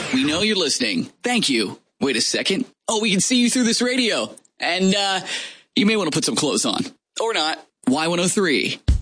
We know you're listening. Thank you. Wait a second. Oh, we can see you through this radio. And you may want to put some clothes on. Or not. Y103.